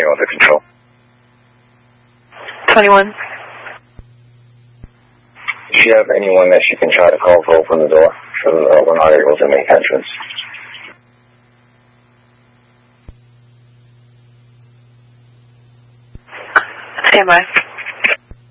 radio under control. 21. Does she have anyone that she can try to call to open the door? So we're not able to make entrance. Stand by.